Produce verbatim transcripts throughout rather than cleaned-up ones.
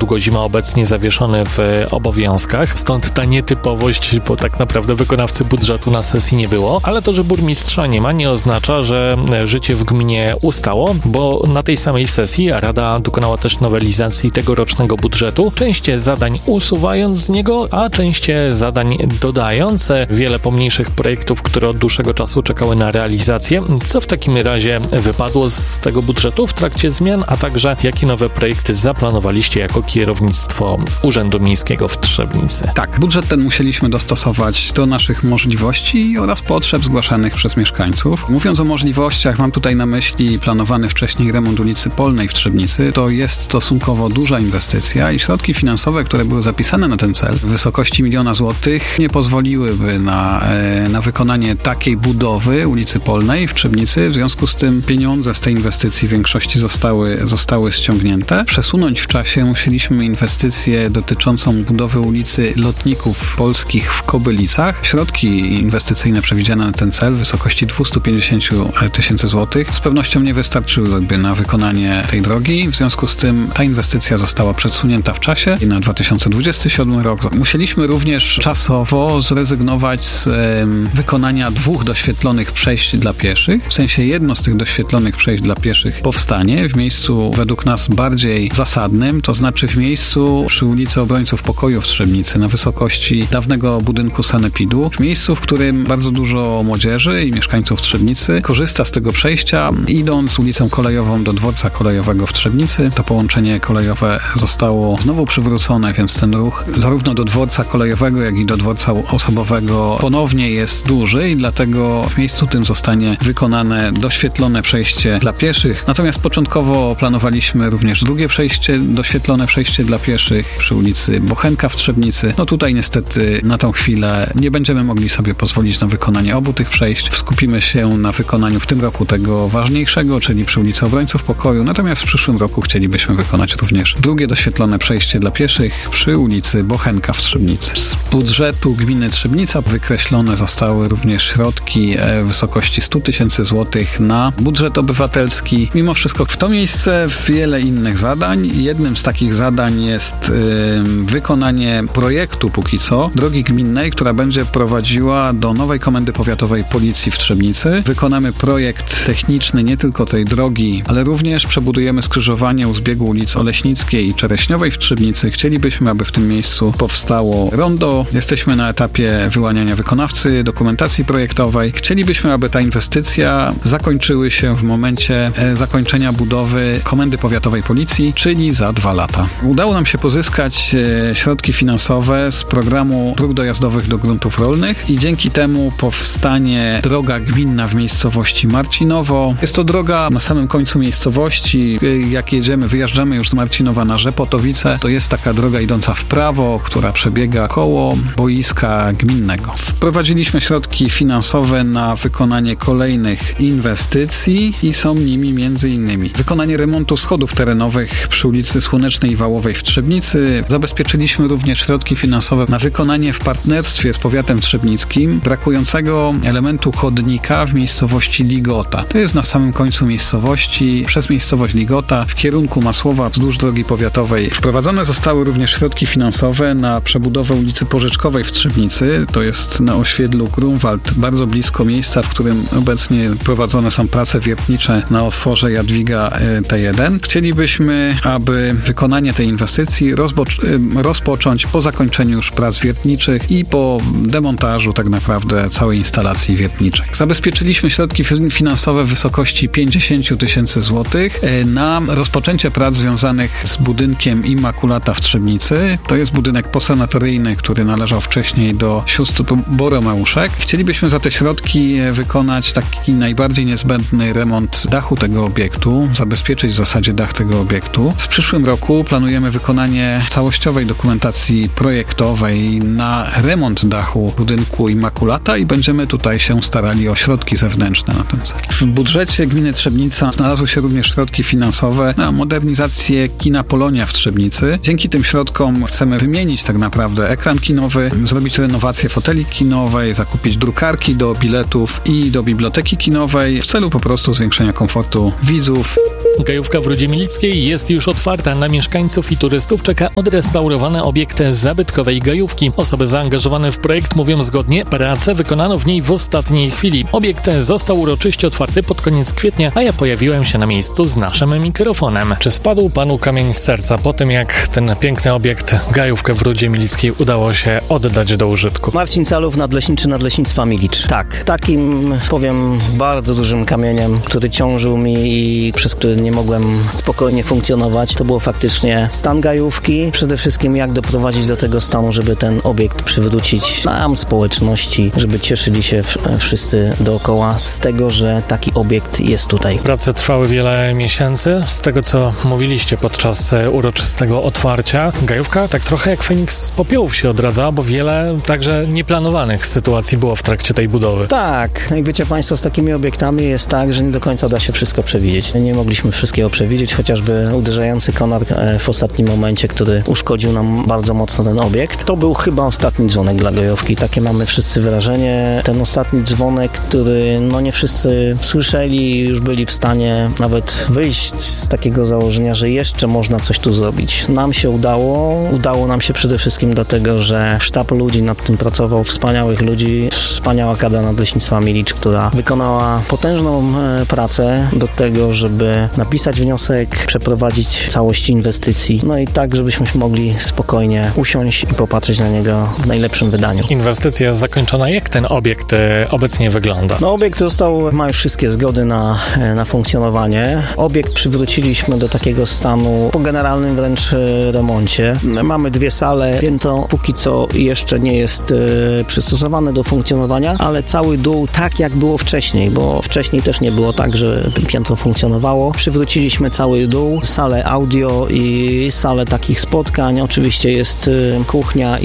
długo zima obecnie zawieszony w obowiązkach, stąd ta nietypowość, bo tak naprawdę wykonawcy budżetu na sesji nie było, ale to, że burmistrza nie ma, nie oznacza, że życie w gminie ustało, bo na tej samej sesji Rada dokonała też nowelizacji tegorocznego budżetu, część zadań usuwając z niego, a część zadań dodając, wiele pomniejszych projektów, które od dłuższego czasu czekały na realizację. Co w takim razie wypadło z tego budżetu w trakcie zmian, a także jakie nowe projekty zaplanowaliście jako kierownictwo Urzędu Miejskiego w Trzebnicy? Tak, budżet ten musieliśmy dostosować do naszych możliwości oraz potrzeb zgłaszanych przez mieszkańców. Mówiąc o możliwościach, mam tutaj na myśli planowany wcześniej remont ulicy Polnej w Trzebnicy. To jest stosunkowo duża inwestycja i środki finansowe, które były zapisane na ten cel w wysokości miliona złotych, nie pozwoliłyby na, na wykonanie takiej budowy ulicy Polnej w Trzebnicy. W związku z tym pieniądze z tej inwestycji w większości zostały, zostały ściągnięte. Przesunąć w czasie musieliśmy inwestycję dotyczącą budowy ulicy Lotników Polskich w Kobylicach. Środki inwestycyjne przewidziane na ten cel w wysokości dwieście pięćdziesiąt tysięcy złotych z pewnością nie wystarczyłyby na wykonanie tej drogi. W związku z tym ta inwestycja została przesunięta w czasie na dwa tysiące dwudziesty siódmy rok. Musieliśmy również czasowo zrezygnować z um, wykonania dwóch doświetlonych przejść dla pieszych. W sensie jedno z tych doświetlonych przejść dla pieszych powstanie w miejscu według nas bardziej zasadnym, to znaczy w miejscu przy ulicy Obrońców Pokoju w Trzebnicy na wysokości dawnego budynku sanepidu, w miejscu, w którym bardzo dużo młodzieży i mieszkańców Trzebnicy korzysta z tego przejścia, idąc ulicą kolejową do dworca kolejowego w Trzebnicy. To połączenie kolejowe zostało znowu przywrócone, więc ten ruch zarówno do dworca kolejowego, jak i do dworca osobowego ponownie jest duży i dlatego w miejscu tym zostanie wykonane doświetlone przejście dla pieszych. Natomiast początkowo planowaliśmy również drugie przejście, doświetlone przejście dla pieszych przy ulicy Bochenka w Trzebnicy. No tutaj niestety na tą chwilę nie będziemy mogli sobie pozwolić na wykonanie obu tych przejść. Skupimy się na wykonaniu w tym roku tego ważniejszego, czyli przy ulicy Obrońców Pokoju. Natomiast w przyszłym roku chcielibyśmy wykonać również drugie doświetlone przejście dla pieszych przy ulicy Bochenka w Trzebnicy. Z budżetu gminy Trzebnica wykreślone zostały również środki w wysokości sto tysięcy złotych na budżet obywatelski. Mimo wszystko w to miejsce wiele innych zadań. Jednym z takich zadań jest yy, wykonanie projektu póki co drogi gminnej, która będzie prowadziła do nowej komendy powiatowej policji w Trzebnicy. Wykonamy projekt techniczny nie tylko tej drogi, ale również przebudujemy skrzyżowanie u zbiegu ulic Oleśnickiej i Czereśniowej w Trzebnicy. Chcielibyśmy, aby w tym miejscu powstało rondo. Jesteśmy na etapie wyłaniania wykonawcy, dokumentacji projektowej. Chcielibyśmy, aby ta inwestycja zakończyły się w momencie zakończenia budowy komendy powiatowej policji, czyli za dwa lata. Udało nam się pozyskać środki finansowe z programu dróg dojazdowych do gruntów rolnych i dzięki temu powstanie droga gminna w miejscowości Marcinowo. Jest to droga na samym końcu miejscowości. Jak jedziemy, wyjeżdżamy już z Marcinowa na Rzepotowice, to jest taka droga idąca w prawo, która przebiega koło boiska gminnego. Wprowadziliśmy środki finansowe na wykonanie kolejnych inwestycji i są nimi między innymi wykonanie remontu schodów terenowych przy ulicy Słonecznej i Wałowej w Trzebnicy. Zabezpieczyliśmy również środki finansowe na wykonanie w partnerstwie z powiatem trzebnickim brakującego elementu chodnika w miejscowości Ligota. To jest na samym końcu miejscowości, przez miejscowość Ligota w kierunku Masłowa wzdłuż drogi powiatowej. Wprowadzone zostały również środki finansowe na przebudowę ulicy Porzeczkowej w Trzebnicy. To jest na osiedlu Grunwald, bardzo blisko miejsca, w którym obecnie prowadzone są prace wiertnicze na otworze Jadwiga T jeden. Chcielibyśmy, aby wykonanie tej inwestycji rozpo- rozpocząć po zakończeniu już prac wiertniczych i po demontażu tak naprawdę całej instalacji wiertniczej. Zabezpieczyliśmy środki finansowe w wysokości pięćdziesiąt tysięcy złotych na rozpoczęcie prac związanych z budynkiem Immaculata w Trzebnicy. To jest budynek posanatoryjny, który należał wcześniej do sióstr Boromeuszek. Chcielibyśmy za te środki wykonać taki najbardziej niezbędny remont dachu tego obiektu, zabezpieczyć w zasadzie dach tego obiektu. W przyszłym roku planujemy wykonanie całościowej dokumentacji projektowej na remont dachu budynku Immaculata i będziemy tutaj się starali o środki zewnętrzne na ten cel. W budżecie gminy Trzebnica znalazły się również środki finansowe na modernizację kina Polonia w Trzebnicy. Dzięki tym środkom chcemy wymienić tak naprawdę ekran kinowy, zrobić renowację foteli kinowej, zakupić drukarki do biletów i do biblioteki kinowej w celu po prostu zwiększenia komfortu widzów. Gajówka w Rudzie Milickiej jest już otwarta. Na mieszkańców i turystów czeka odrestaurowany obiekt zabytkowej Gajówki. Osoby zaangażowane w projekt mówią zgodnie, pracę wykonano w niej w ostatniej chwili. Obiekt został uroczyście otwarty pod koniec kwietnia, a ja pojawiłem się na miejscu z naszym mikrofonem. Czy spadł panu kamień z serca po tym, jak ten piękny obiekt Gajówkę w Rudzie Milickiej udało się oddać do użytku? Marcin Calów, nadleśniczy Nadleśnictwa Milicz. Tak, takim, powiem, bardzo dużym kamieniem, który ciążył mi i przez który nie mogłem spokojnie funkcjonować, to było faktycznie stan Gajówki. Przede wszystkim jak doprowadzić do tego stanu, żeby ten obiekt przywrócić nam, społeczności, żeby cieszyli się wszyscy dookoła z tego, że taki obiekt jest tutaj. Prace trwały wiele miesięcy. Z tego, co mówiliście podczas uroczystego otwarcia, Gajówka tak trochę jak Feniks z popiołów się odradza, bo wiele także nieplanowanych sytuacji było w trakcie tej budowy. Tak, jak wiecie Państwo, z takimi obiektami jest tak, że nie do końca da się wszystko przewidzieć. Nie mogliśmy wszystkiego przewidzieć, chociażby uderzający konar w ostatnim momencie, który uszkodził nam bardzo mocno ten obiekt. To był chyba ostatni dzwonek dla Gajówki. Takie mamy wszyscy wrażenie. Ten ostatni dzwonek, który no nie wszyscy słyszeli, już byli w stanie nawet wyjść z takiego założenia, że jeszcze można coś tu zrobić. Nam się udało. Udało nam się przede wszystkim dlatego, że sztab ludzi nad tym pracował, wspaniałych ludzi, wspaniała kadra Nadleśnictwa Milicz, która wykonała potężną e, pracę do tego, żeby napisać wniosek, przeprowadzić całość inwestycji, no i tak, żebyśmy mogli spokojnie usiąść i popatrzeć na niego w najlepszym wydaniu. Inwestycja jest zakończona. Jak ten obiekt e, obecnie wygląda? No obiekt został, ma już wszystkie zgody na, na funkcjonowanie. Obiekt przywróciliśmy do takiego stanu po generalnym wręcz remoncie. Mamy dwie sale, piętro póki co jeszcze nie jest e, przystosowane do funkcjonowania, ale cały dół tak jak było wcześniej, bo wcześniej też nie było tak, że piętro funkcjonowało. Przywróciliśmy cały dół, salę audio i salę takich spotkań. Oczywiście jest e, kuchnia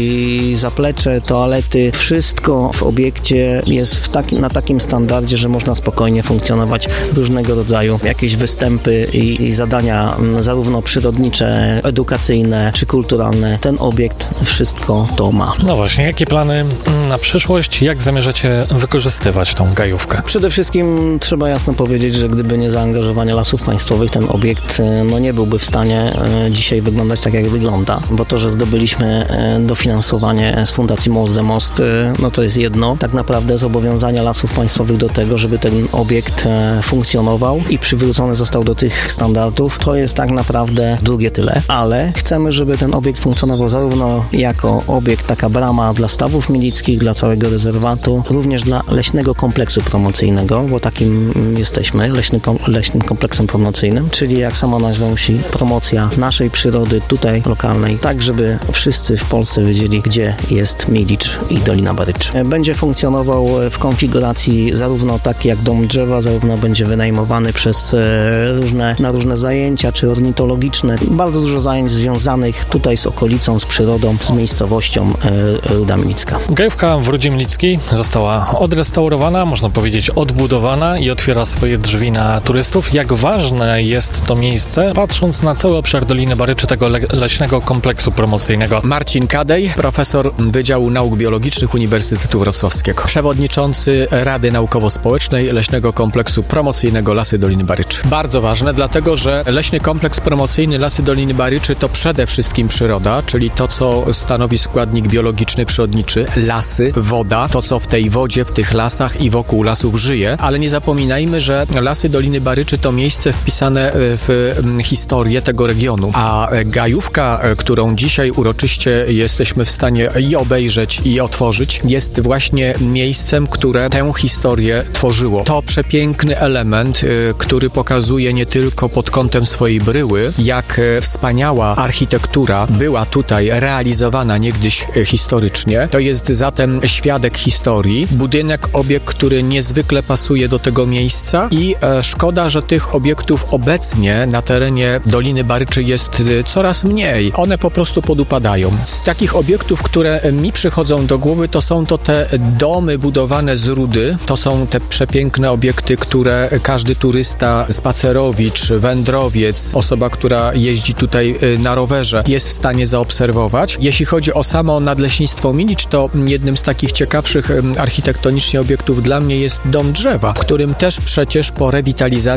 i zaplecze, toalety. Wszystko w obiekcie jest w taki, na takim standardzie, że można spokojnie funkcjonować. Różnego rodzaju jakieś występy i, i zadania m, zarówno przyrodnicze, edukacyjne czy kulturalne. Ten obiekt wszystko to ma. No właśnie, jakie plany na przyszłość? Jak zamierzacie wykorzystywać tą Gajówkę? Przede wszystkim trzeba jasno powiedzieć, że gdyby nie zaangażowanie Lasów Państwowych, ten obiekt no, nie byłby w stanie e, dzisiaj wyglądać tak, jak wygląda. Bo to, że zdobyliśmy e, dofinansowanie z Fundacji Most the Most, e, no to jest jedno. Tak naprawdę zobowiązania Lasów Państwowych do tego, żeby ten obiekt e, funkcjonował i przywrócony został do tych standardów, to jest tak naprawdę drugie tyle. Ale chcemy, żeby ten obiekt funkcjonował zarówno jako obiekt, taka brama dla stawów milickich, dla całego rezerwatu, również dla leśnego kompleksu promocyjnego, bo takim jesteśmy, leśny, leśnym kompleksem promocyjnym, czyli jak sama nazwa musi, promocja naszej przyrody tutaj lokalnej, tak żeby wszyscy w Polsce wiedzieli, gdzie jest Milicz i Dolina Barycz. Będzie funkcjonował w konfiguracji zarówno taki jak dom drzewa, zarówno będzie wynajmowany przez różne, na różne zajęcia, czy ornitologiczne. Bardzo dużo zajęć związanych tutaj z okolicą, z przyrodą, z miejscowością Ruda Milicka. Gajówka w Rudzie Milickiej została odrestaurowana, można powiedzieć odbudowana i otwiera swoje drzwi na turystów. Jak ważne jest to miejsce, patrząc na cały obszar Doliny Baryczy, tego le- leśnego kompleksu promocyjnego? Marcin Kadej, profesor Wydziału Nauk Biologicznych Uniwersytetu Wrocławskiego, przewodniczący Rady Naukowo-Społecznej Leśnego Kompleksu Promocyjnego Lasy Doliny Baryczy. Bardzo ważne, dlatego że Leśny Kompleks Promocyjny Lasy Doliny Baryczy to przede wszystkim przyroda, czyli to, co stanowi składnik biologiczny, przyrodniczy, lasy, woda, to, co w tej wodzie, w tych lasach i wokół lasów żyje, ale nie zapominajmy, że Lasy Doliny Baryczy to miejsce wpisane w historię tego regionu, a Gajówka, którą dzisiaj uroczyście jesteśmy w stanie i obejrzeć, i otworzyć, jest właśnie miejscem, które tę historię tworzyło. To przepiękny element, który pokazuje nie tylko pod kątem swojej bryły, jak wspaniała architektura była tutaj realizowana niegdyś historycznie. To jest zatem świadek historii. Budynek, obiekt, który niezwykle pasuje do tego miejsca i e, szkoda, że tych obiektów obecnie na terenie Doliny Baryczy jest coraz mniej. One po prostu podupadają. Z takich obiektów, które mi przychodzą do głowy, to są to te domy budowane z rudy. To są te przepiękne obiekty, które każdy turysta, spacerowicz, wędrowiec, osoba, która jeździ tutaj na rowerze, jest w stanie zaobserwować. Jeśli chodzi o samo Nadleśnictwo Milicz, to jednym z takich ciekawszych architektonicznie obiektów dla mnie jest dom drzewa, którym też przecież po rewitalizacji, po renowacji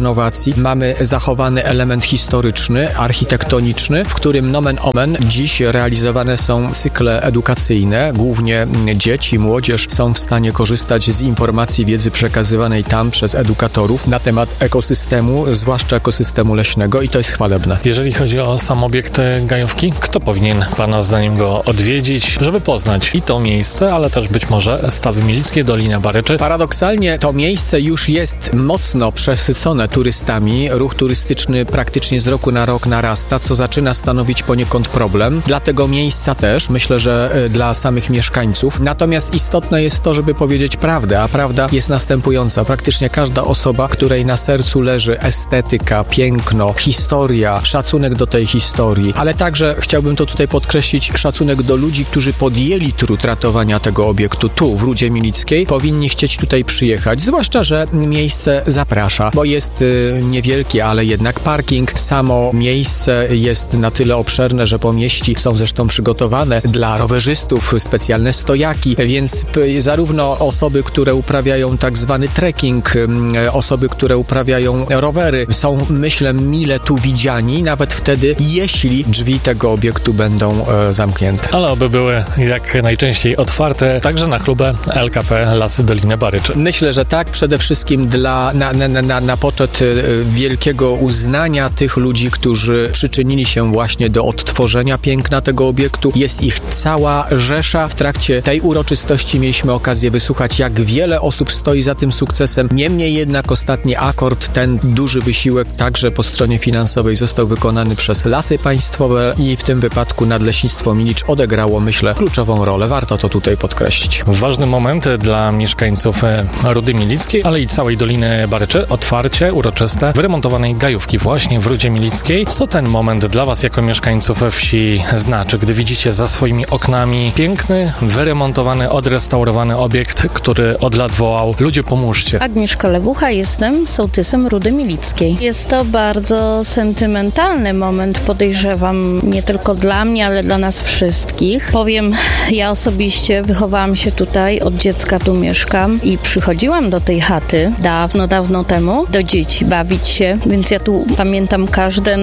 renowacji mamy zachowany element historyczny, architektoniczny, w którym nomen omen dziś realizowane są cykle edukacyjne. Głównie dzieci, młodzież są w stanie korzystać z informacji, wiedzy przekazywanej tam przez edukatorów na temat ekosystemu, zwłaszcza ekosystemu leśnego i to jest chwalebne. Jeżeli chodzi o sam obiekt Gajówki, kto powinien Pana zdaniem go odwiedzić, żeby poznać i to miejsce, ale też być może Stawy Milickie, Dolina Baryczy? Paradoksalnie to miejsce już jest mocno przesycone turystami. Ruch turystyczny praktycznie z roku na rok narasta, co zaczyna stanowić poniekąd problem. Dla tego miejsca też, myślę, że dla samych mieszkańców. Natomiast istotne jest to, żeby powiedzieć prawdę, a prawda jest następująca. Praktycznie każda osoba, której na sercu leży estetyka, piękno, historia, szacunek do tej historii, ale także chciałbym to tutaj podkreślić, szacunek do ludzi, którzy podjęli trud ratowania tego obiektu tu, w Rudzie Milickiej, powinni chcieć tutaj przyjechać, zwłaszcza, że miejsce zaprasza, bo jest y, niewielki, ale jednak parking. Samo miejsce jest na tyle obszerne, że po mieści są zresztą przygotowane dla rowerzystów specjalne stojaki, więc y, zarówno osoby, które uprawiają tak zwany trekking, y, osoby, które uprawiają rowery, są, myślę, mile tu widziani, nawet wtedy, jeśli drzwi tego obiektu będą y, zamknięte. Ale oby były jak najczęściej otwarte, także na chlubę L K P Lasy Doliny Baryczy. Myślę, że tak, przede wszystkim dla, na, na, na, na poczet wielkiego uznania tych ludzi, którzy przyczynili się właśnie do odtworzenia piękna tego obiektu. Jest ich cała rzesza. W trakcie tej uroczystości mieliśmy okazję wysłuchać, jak wiele osób stoi za tym sukcesem. Niemniej jednak ostatni akord, ten duży wysiłek także po stronie finansowej został wykonany przez Lasy Państwowe i w tym wypadku Nadleśnictwo Milicz odegrało, myślę, kluczową rolę. Warto to tutaj podkreślić. Ważny moment dla mieszkańców Rudy Milickiej, ale i całej Doliny Baryczy. Otwarcie uroczyste wyremontowanej Gajówki właśnie w Rudzie Milickiej. Co ten moment dla Was jako mieszkańców wsi znaczy, gdy widzicie za swoimi oknami piękny, wyremontowany, odrestaurowany obiekt, który od lat wołał: ludzie, pomóżcie. Agnieszka Lewucha, jestem sołtysem Rudy Milickiej. Jest to bardzo sentymentalny moment, podejrzewam, nie tylko dla mnie, ale dla nas wszystkich. Powiem, ja osobiście wychowałam się tutaj, od dziecka tu mieszkam i przychodziłam do tej chaty dawno, dawno temu do dzieci bawić się, więc ja tu pamiętam każdy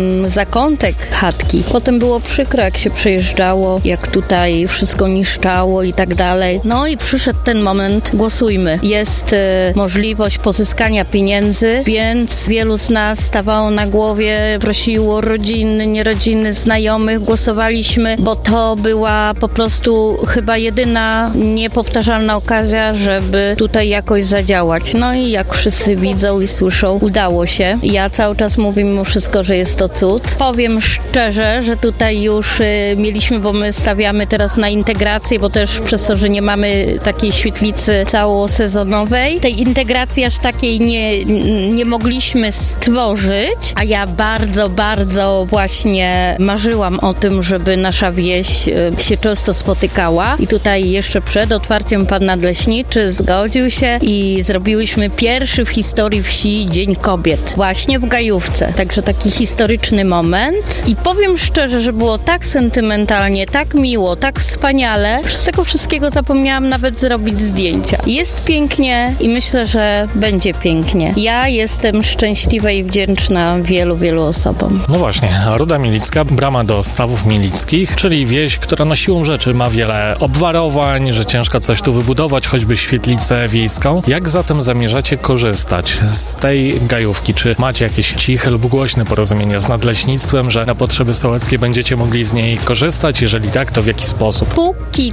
zakątek chatki. Potem było przykro, jak się przejeżdżało, jak tutaj wszystko niszczało i tak dalej. No i przyszedł ten moment, głosujmy. Jest y, możliwość pozyskania pieniędzy, więc wielu z nas stawało na głowie, prosiło rodziny, nierodziny, znajomych, głosowaliśmy, bo to była po prostu chyba jedyna niepowtarzalna okazja, żeby tutaj jakoś zadziałać. No i jak wszyscy widzą i słyszą, udało się. Ja cały czas mówię mimo wszystko, że jest to cud. Powiem szczerze, że tutaj już y, mieliśmy, bo my stawiamy teraz na integrację, bo też przez to, że nie mamy takiej świetlicy całosezonowej, tej integracji aż takiej nie, nie mogliśmy stworzyć, a ja bardzo, bardzo właśnie marzyłam o tym, żeby nasza wieś y, się często spotykała i tutaj jeszcze przed otwarciem pan nadleśniczy zgodził się i zrobiłyśmy pierwszy w historii wsi Dzień Kobiet właśnie w Gajówce. Także taki historyczny moment i powiem szczerze, że było tak sentymentalnie, tak miło, tak wspaniale, że z tego wszystkiego zapomniałam nawet zrobić zdjęcia. Jest pięknie i myślę, że będzie pięknie. Ja jestem szczęśliwa i wdzięczna wielu, wielu osobom. No właśnie, Ruda Milicka, brama do Stawów Milickich, czyli wieś, która na siłą rzeczy ma wiele obwarowań, że ciężko coś tu wybudować, choćby świetlicę wiejską. Jak zatem zamierzacie korzystać z tej Gajówki? Czy macie jakieś ciche lub głośne porozumienie z nadleśnictwem, że na potrzeby sołeckie będziecie mogli z niej korzystać? Jeżeli tak, to w jaki sposób? Póki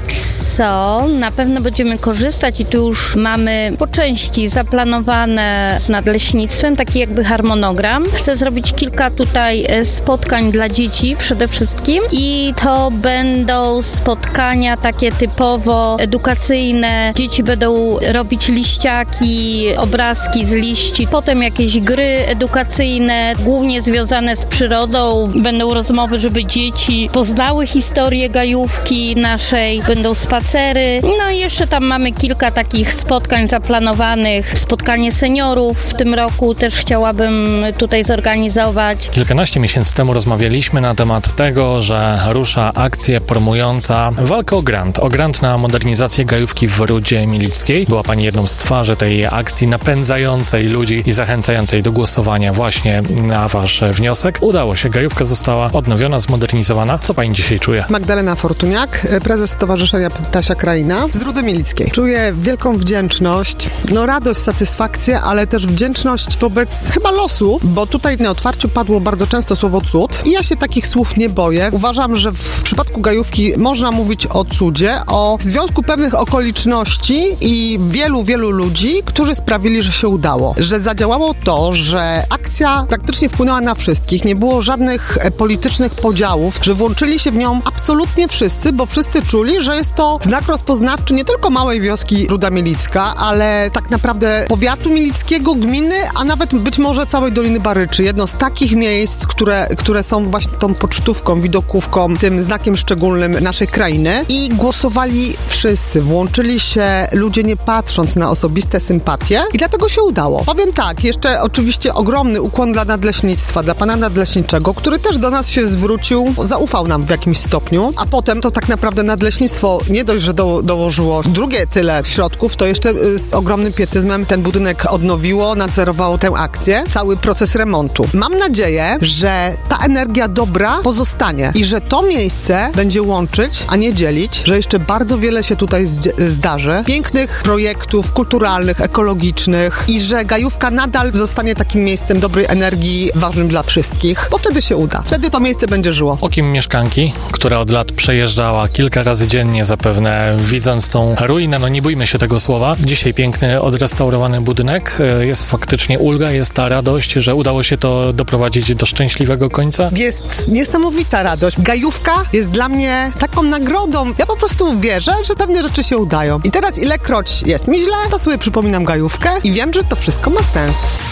co na pewno będziemy korzystać i tu już mamy po części zaplanowane z nadleśnictwem taki jakby harmonogram. Chcę zrobić kilka tutaj spotkań dla dzieci przede wszystkim i to będą spotkania takie typowo edukacyjne. Dzieci będą robić liściaki, obrazki z liści, potem jakieś gry edukacyjne, głównie związane z przyrodą. Będą rozmowy, żeby dzieci poznały historię Gajówki naszej, będą spacery. No i jeszcze tam mamy kilka takich spotkań zaplanowanych. Spotkanie seniorów w tym roku też chciałabym tutaj zorganizować. Kilkanaście miesięcy temu rozmawialiśmy na temat tego, że rusza akcja promująca walkę o grant. O grant na modernizację Gajówki w Rudzie Milickiej. Była Pani jedną z twarzy tej akcji napędzającej ludzi i zachęcającej do głosowania właśnie na wasz wniosek. Udało się, gajówka została odnowiona, zmodernizowana. Co pani dzisiaj czuje? Magdalena Fortuniak, prezes Stowarzyszenia Ptasia Kraina z Rudy Milickiej. Czuję wielką wdzięczność, no radość, satysfakcję, ale też wdzięczność wobec chyba losu, bo tutaj na otwarciu padło bardzo często słowo cud i ja się takich słów nie boję. Uważam, że w przypadku gajówki można mówić o cudzie, o związku pewnych okoliczności i wielu, wielu ludzi, którzy sprawili, że się udało. Że zadziałało to, że akcja praktycznie wpłynęła na wszystkich, nie było żadnych politycznych podziałów, że włączyli się w nią absolutnie wszyscy, bo wszyscy czuli, że jest to znak rozpoznawczy nie tylko małej wioski Ruda Milicka, ale tak naprawdę powiatu milickiego, gminy, a nawet być może całej Doliny Baryczy. Jedno z takich miejsc, które, które są właśnie tą pocztówką, widokówką, tym znakiem szczególnym naszej krainy. I głosowali wszyscy, włączyli się ludzie nie patrząc na osobiste sympatie i dlatego się udało. Powiem tak, jeszcze oczywiście ogromny ukłon dla nadleśnictwa, dla pana nadleśniczego, który też do nas się zwrócił, zaufał nam w jakimś stopniu, a potem to tak naprawdę nadleśnictwo nie dość, że do, dołożyło drugie tyle środków, to jeszcze y, z ogromnym pietyzmem ten budynek odnowiło, nadzorowało tę akcję, cały proces remontu. Mam nadzieję, że ta energia dobra pozostanie i że to miejsce będzie łączyć, a nie dzielić, że jeszcze bardzo wiele się tutaj zdarzy. Pięknych projektów kulturalnych, ekologicznych i że gajówka nadal zostanie takim miejscem dobrej energii, ważnym dla wszystkich, bo wtedy się uda. Wtedy to miejsce będzie żyło. Okiem mieszkanki, która od lat przejeżdżała kilka razy dziennie zapewne, widząc tą ruinę, no nie bójmy się tego słowa. Dzisiaj piękny, odrestaurowany budynek. Jest faktycznie ulga, jest ta radość, że udało się to doprowadzić do szczęśliwego końca. Jest niesamowita radość. Gajówka jest dla mnie taką nagrodą. Ja po prostu wierzę, że pewne rzeczy się udają. I teraz ilekroć jest mi źle, to sobie przypominam gajówkę i wiem, że to wszystko ma sens.